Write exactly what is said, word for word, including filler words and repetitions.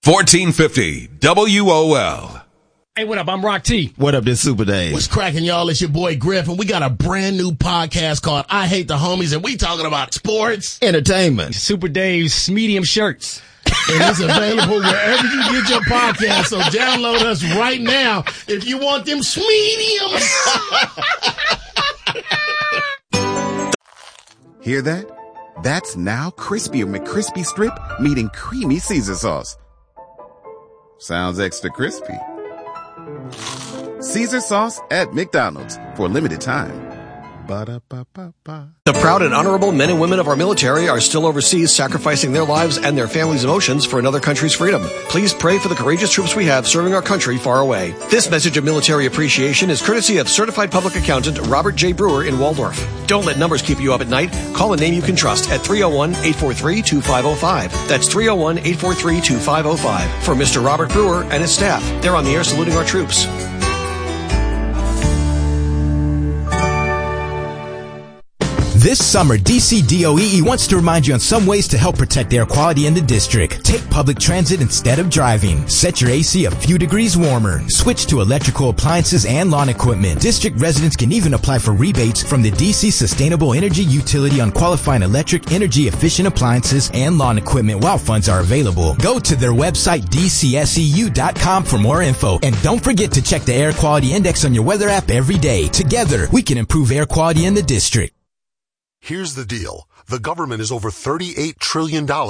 fourteen fifty W O L. Hey, what up? I'm Rock T. What up, this Super Dave? What's cracking, y'all? It's your boy Griff, and we got a brand new podcast called I Hate the Homies, and we talking about sports, entertainment, Super Dave's medium shirts. And it's available wherever you get your podcast, so download us right now if you want them mediums. Hear that? That's now Crispy McCrispy Strip meeting Creamy Caesar Sauce. Sounds extra crispy. Caesar Sauce at McDonald's for a limited time. Ba-da-ba-ba-ba. The proud and honorable men and women of our military are still overseas, sacrificing their lives and their families' emotions for another country's freedom. Please pray for the courageous troops we have serving our country far away. This message of military appreciation is courtesy of certified public accountant Robert J. Brewer in Waldorf. Don't let numbers keep you up at night. Call a name you can trust at three oh one, eight four three, two five oh five. That's three oh one, eight four three, two five oh five. For Mister Robert Brewer and his staff, they're on the air saluting our troops. This summer, D C D O E E wants to remind you on some ways to help protect air quality in the district. Take public transit instead of driving. Set your A C a few degrees warmer. Switch to electrical appliances and lawn equipment. District residents can even apply for rebates from the D C Sustainable Energy Utility on qualifying electric energy efficient appliances and lawn equipment while funds are available. Go to their website d c s e u dot com for more info. And don't forget to check the Air Quality Index on your weather app every day. Together, we can improve air quality in the district. Here's the deal. The government is over thirty-eight trillion dollars